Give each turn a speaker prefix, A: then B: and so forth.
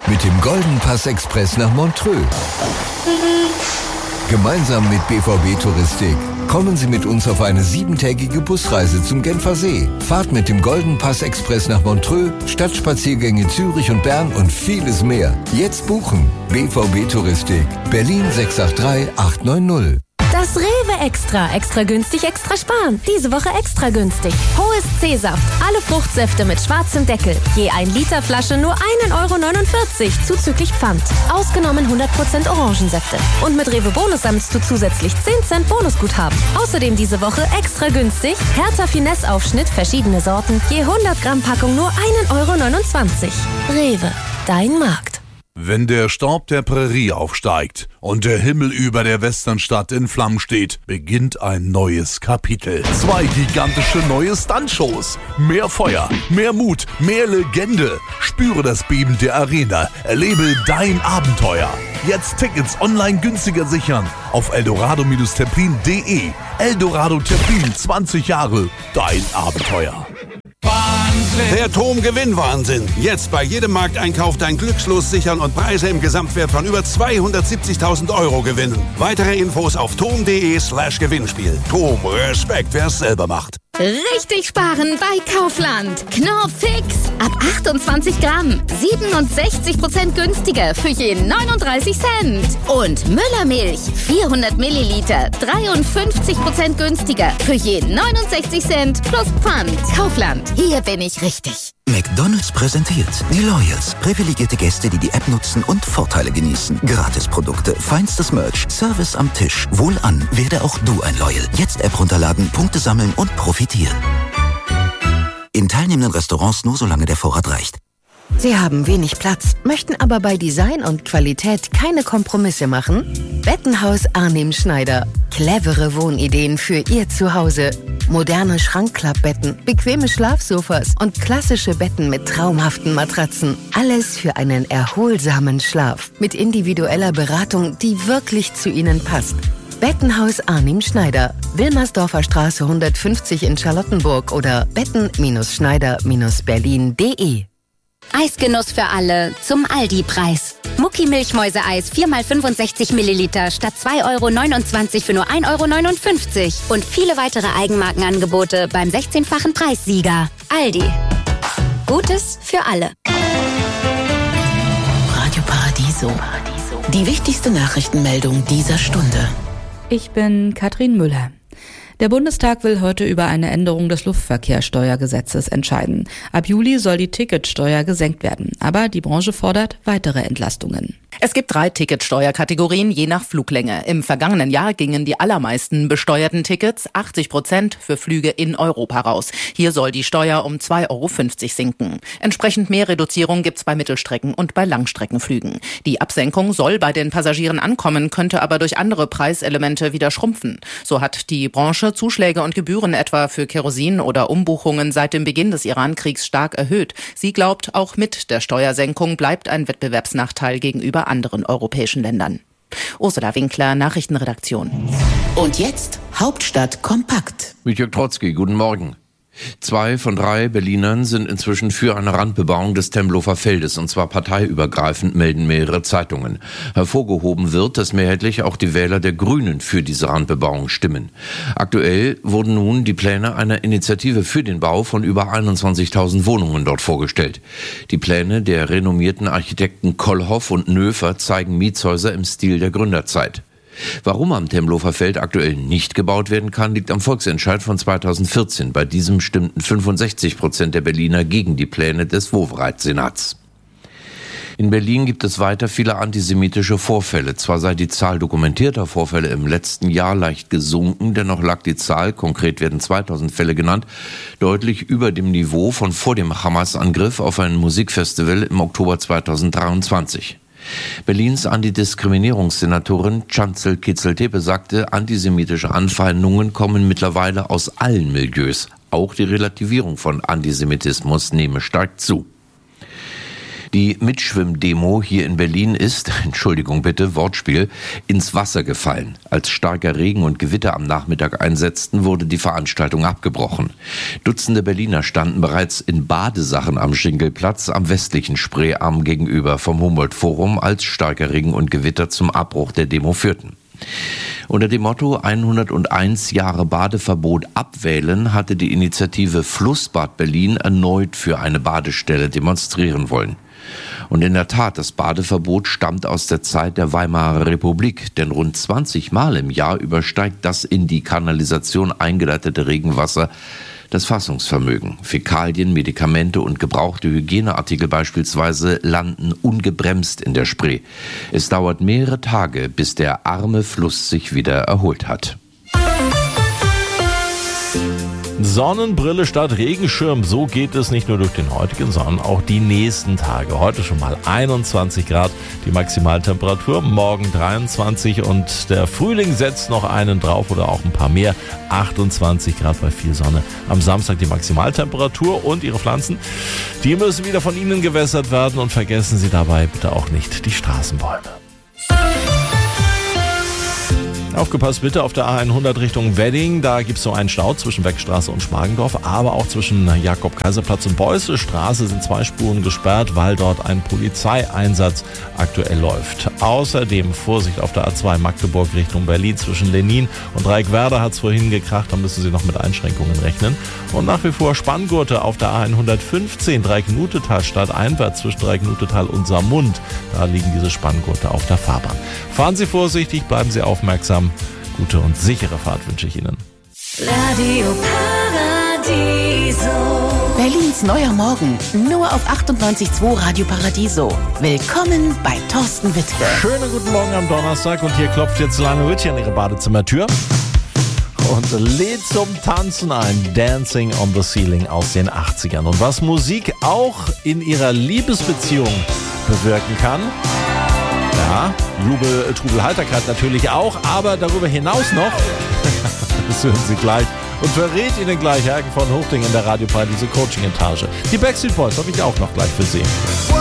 A: mit dem Golden Pass Express nach Montreux. Gemeinsam mit BVB Touristik kommen Sie mit uns auf eine 7-tägige Busreise zum Genfersee. Fahrt mit dem Golden Pass Express nach Montreux, Stadtspaziergänge Zürich und Bern und vieles mehr. Jetzt buchen. BVB Touristik. Berlin 683 890.
B: Das Rewe Extra. Extra günstig, extra sparen. Diese Woche extra günstig. Hohes C-Saft. Alle Fruchtsäfte mit schwarzem Deckel. Je 1 Liter Flasche nur 1,49 € zuzüglich Pfand. Ausgenommen 100% Orangensäfte. Und mit Rewe Bonus sammelst du zusätzlich 10 Cent Bonusguthaben. Außerdem diese Woche extra günstig. Hertha Finesse Aufschnitt, verschiedene Sorten. Je 100 Gramm Packung nur 1,29 €. Rewe. Dein Markt.
C: Wenn der Staub der Prärie aufsteigt und der Himmel über der Westernstadt in Flammen steht, beginnt ein neues Kapitel. 2 gigantische neue Stuntshows. Mehr Feuer, mehr Mut, mehr Legende. Spüre das Beben der Arena. Erlebe dein Abenteuer. Jetzt Tickets online günstiger sichern auf eldorado-terpin.de. Eldorado Terpin, 20 Jahre. Dein Abenteuer.
D: Der TOM-Gewinnwahnsinn. Jetzt bei jedem Markteinkauf dein Glückslos sichern und Preise im Gesamtwert von über 270.000 € gewinnen. Weitere Infos auf tom.de/Gewinnspiel. TOM, Respekt, wer es selber macht.
E: Richtig sparen bei Kaufland. Knorr Fix. Ab 28 Gramm. 67% günstiger für je 39 Cent. Und Müllermilch. 400 Milliliter. 53% günstiger für je 69 Cent plus Pfand. Kaufland. Hier bin ich richtig.
F: McDonald's präsentiert die Loyals. Privilegierte Gäste, die die App nutzen und Vorteile genießen. Gratisprodukte, feinstes Merch, Service am Tisch. Wohlan, werde auch du ein Loyal. Jetzt App runterladen, Punkte sammeln und profitieren. In teilnehmenden Restaurants nur solange der Vorrat reicht.
G: Sie haben wenig Platz, möchten aber bei Design und Qualität keine Kompromisse machen? Bettenhaus Arnim Schneider. Clevere Wohnideen für Ihr Zuhause. Moderne Schrankklappbetten, bequeme Schlafsofas und klassische Betten mit traumhaften Matratzen. Alles für einen erholsamen Schlaf. Mit individueller Beratung, die wirklich zu Ihnen passt. Bettenhaus Arnim Schneider. Wilmersdorfer Straße 150 in Charlottenburg oder betten-schneider-berlin.de.
E: Eisgenuss für alle zum Aldi-Preis. Mucki-Milchmäuse-Eis 4x65 Milliliter statt 2,29 € für nur 1,59 € und viele weitere Eigenmarkenangebote beim 16-fachen Preissieger. Aldi. Gutes für alle.
H: Radio Paradiso. Die wichtigste Nachrichtenmeldung dieser Stunde.
I: Ich bin Katrin Müller. Der Bundestag will heute über eine Änderung des Luftverkehrssteuergesetzes entscheiden. Ab Juli soll die Ticketsteuer gesenkt werden, aber die Branche fordert weitere Entlastungen.
J: Es gibt 3 Ticketsteuerkategorien je nach Fluglänge. Im vergangenen Jahr gingen die allermeisten besteuerten Tickets, 80%, für Flüge in Europa raus. Hier soll die Steuer um 2,50 € sinken. Entsprechend mehr Reduzierung gibt's bei Mittelstrecken- und bei Langstreckenflügen. Die Absenkung soll bei den Passagieren ankommen, könnte aber durch andere Preiselemente wieder schrumpfen. So hat die Branche Zuschläge und Gebühren etwa für Kerosin oder Umbuchungen seit dem Beginn des Iran-Kriegs stark erhöht. Sie glaubt, auch mit der Steuersenkung bleibt ein Wettbewerbsnachteil gegenüber anderen europäischen Ländern. Ursula Winkler, Nachrichtenredaktion.
H: Und jetzt Hauptstadt kompakt.
K: Mit Jörg Trotzki, guten Morgen. 2 von 3 Berlinern sind inzwischen für eine Randbebauung des Tempelhofer Feldes, und zwar parteiübergreifend, melden mehrere Zeitungen. Hervorgehoben wird, dass mehrheitlich auch die Wähler der Grünen für diese Randbebauung stimmen. Aktuell wurden nun die Pläne einer Initiative für den Bau von über 21.000 Wohnungen dort vorgestellt. Die Pläne der renommierten Architekten Kollhoff und Nöfer zeigen Mietshäuser im Stil der Gründerzeit. Warum am Tempelhofer Feld aktuell nicht gebaut werden kann, liegt am Volksentscheid von 2014. Bei diesem stimmten 65% der Berliner gegen die Pläne des Wowereit-Senats. In Berlin gibt es weiter viele antisemitische Vorfälle. Zwar sei die Zahl dokumentierter Vorfälle im letzten Jahr leicht gesunken, dennoch lag die Zahl, konkret werden 2000 Fälle genannt, deutlich über dem Niveau von vor dem Hamas-Angriff auf ein Musikfestival im Oktober 2023. Berlins Antidiskriminierungssenatorin Canzel Kitzel-Tepe sagte, antisemitische Anfeindungen kommen mittlerweile aus allen Milieus. Auch die Relativierung von Antisemitismus nehme stark zu. Die Mitschwimm-Demo hier in Berlin ist, Entschuldigung bitte, Wortspiel, ins Wasser gefallen. Als starker Regen und Gewitter am Nachmittag einsetzten, wurde die Veranstaltung abgebrochen. Dutzende Berliner standen bereits in Badesachen am Schinkelplatz am westlichen Spreearm gegenüber vom Humboldt-Forum, als starker Regen und Gewitter zum Abbruch der Demo führten. Unter dem Motto 101 Jahre Badeverbot abwählen hatte die Initiative Flussbad Berlin erneut für eine Badestelle demonstrieren wollen. Und in der Tat, das Badeverbot stammt aus der Zeit der Weimarer Republik, denn rund 20 Mal im Jahr übersteigt das in die Kanalisation eingeleitete Regenwasser das Fassungsvermögen. Fäkalien, Medikamente und gebrauchte Hygieneartikel beispielsweise landen ungebremst in der Spree. Es dauert mehrere Tage, bis der arme Fluss sich wieder erholt hat.
L: Sonnenbrille statt Regenschirm, so geht es nicht nur durch den heutigen, sondern auch die nächsten Tage. Heute schon mal 21 Grad die Maximaltemperatur, morgen 23 und der Frühling setzt noch einen drauf oder auch ein paar mehr, 28 Grad bei viel Sonne. Am Samstag die Maximaltemperatur und Ihre Pflanzen, die müssen wieder von Ihnen gewässert werden und vergessen Sie dabei bitte auch nicht die Straßenbäume. Aufgepasst bitte auf der A100 Richtung Wedding, da gibt es so einen Stau zwischen Weckstraße und Schmargendorf, aber auch zwischen Jakob-Kaiser-Platz und Beuße-Straße sind 2 Spuren gesperrt, weil dort ein Polizeieinsatz aktuell läuft. Außerdem Vorsicht auf der A2 Magdeburg Richtung Berlin zwischen Lenin und Reicwerder hat es vorhin gekracht, da müssen Sie noch mit Einschränkungen rechnen. Und nach wie vor Spanngurte auf der A115 Dreiknutetal stadteinwärts zwischen Dreiknutetal und Saarmund, da liegen diese Spanngurte auf der Fahrbahn. Fahren Sie vorsichtig, bleiben Sie aufmerksam. Gute und sichere Fahrt wünsche ich Ihnen.
H: Radio Paradiso. Berlins neuer Morgen. Nur auf 98.2 Radio Paradiso. Willkommen bei Thorsten Wittke.
L: Schönen guten Morgen am Donnerstag und hier klopft jetzt Lana Rüttchen an Ihre Badezimmertür und lädt zum Tanzen ein. Dancing on the Ceiling aus den 80ern. Und was Musik auch in Ihrer Liebesbeziehung bewirken kann, ja, Jubel, Trubel, Heiterkeit natürlich auch, aber darüber hinaus noch, das hören Sie gleich, und verrät Ihnen gleich Hergen von Hochding in der Radio Paradiso Coaching Etage. Die Backstreet Boys habe ich auch noch gleich für Sie.